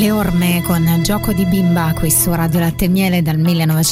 Le Orme con Gioco di bimba qui su Radio Latte e Miele dal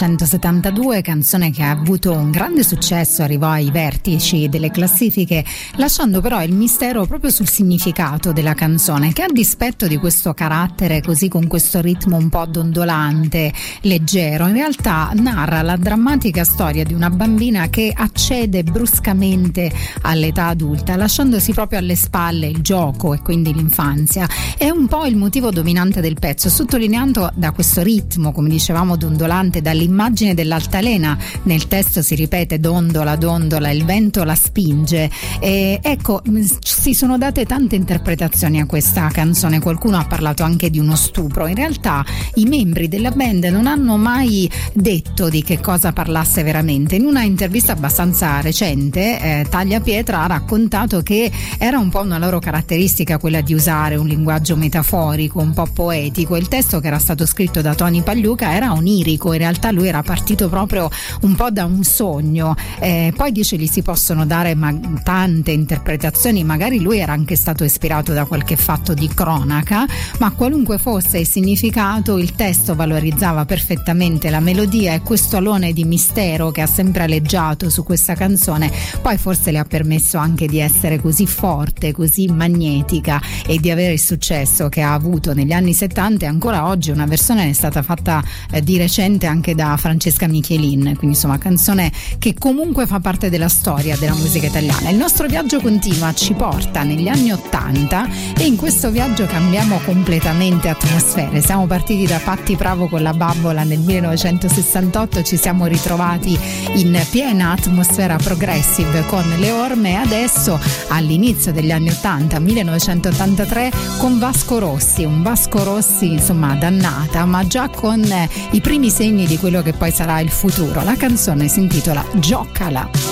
1972, canzone che ha avuto un grande successo, arrivò ai vertici delle classifiche, lasciando però il mistero proprio sul significato della canzone, che a dispetto di questo carattere così, con questo ritmo un po' dondolante, leggero, in realtà narra la drammatica storia di una bambina che accede bruscamente all'età adulta, lasciandosi proprio alle spalle il gioco e quindi l'infanzia. È un po' il motivo dominante del pezzo, sottolineando da questo ritmo, come dicevamo, dondolante, dall'immagine dell'altalena. Nel testo si ripete dondola, dondola, il vento la spinge. E ecco, si sono date tante interpretazioni a questa canzone, qualcuno ha parlato anche di uno stupro. In realtà i membri della band non hanno mai detto di che cosa parlasse veramente. In una intervista abbastanza recente, Tagliapietra ha raccontato che era un po' una loro caratteristica quella di usare un linguaggio metaforico, un po' poetico. Il testo, che era stato scritto da Tony Pagliuca, era onirico, in realtà lui era partito proprio un po' da un sogno, poi dice gli si possono dare tante interpretazioni, magari lui era anche stato ispirato da qualche fatto di cronaca, ma qualunque fosse il significato, il testo valorizzava perfettamente la melodia e questo alone di mistero che ha sempre aleggiato su questa canzone, poi forse le ha permesso anche di essere così forte, così magnetica e di avere il successo che ha avuto negli anni 70, e ancora oggi una versione è stata fatta di recente anche da Francesca Michelin, quindi insomma canzone che comunque fa parte della storia della musica italiana. Il nostro viaggio continua, ci porta negli anni 80 e in questo viaggio cambiamo completamente atmosfere. Siamo partiti da Patti Bravo con La Bambola nel 1968, ci siamo ritrovati in piena atmosfera progressive con Le Orme e adesso all'inizio degli anni 80, 1983, con Vasco Rossi, un Vasco Rossi insomma dannata, ma già con i primi segni di quello che poi sarà il futuro. La canzone si intitola Giocala.